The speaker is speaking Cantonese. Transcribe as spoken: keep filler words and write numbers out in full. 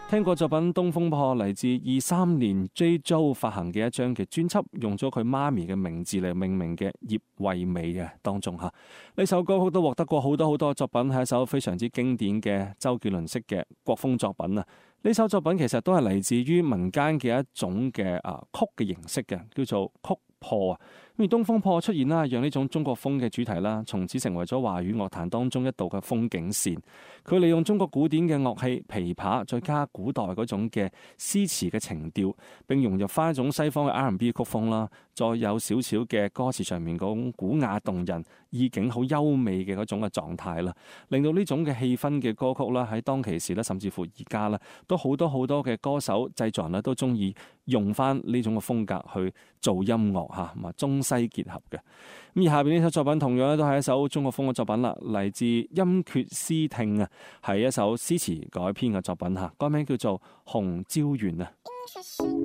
聽過作品《東風破》，嚟自二三年 J. Joe 發行嘅一張嘅專輯，用咗佢媽咪嘅名字嚟命名嘅葉惠美嘅當中嚇。呢首歌曲都獲得過好多好多作品，係一首非常之經典嘅周杰倫式嘅國風作品啊！呢首作品其實都係嚟自於民間嘅一種嘅啊曲嘅形式嘅，叫做曲破啊。咁而東風破出現啦，讓呢種中國風嘅主題啦，從此成為咗華語樂壇當中一道嘅風景線。佢利用中國古典嘅樂器琵琶，再加古代嗰種嘅詩詞嘅情調，並融入翻一種西方嘅 R and B 曲風啦，再有少少嘅歌詞上面嗰種古雅動人、意境好優美嘅嗰種嘅狀態啦，令到呢種嘅氣氛嘅歌曲啦，喺當其時咧，甚至乎而家啦，都好多好多嘅歌手製作人咧都中意用翻呢種嘅風格去做音樂嚇，咁啊中西結合嘅。咁而下邊呢首作品同樣咧都係一首中國風嘅作品啦，嚟自音闕詩聽啊，係一首詩詞改編嘅作品嚇，歌名叫做《紅椒園》啊。